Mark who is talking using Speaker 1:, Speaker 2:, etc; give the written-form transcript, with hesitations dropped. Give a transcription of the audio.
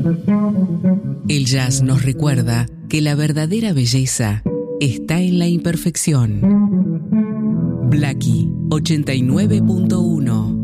Speaker 1: El jazz nos recuerda que la verdadera belleza está en la imperfección. Blackie 89.1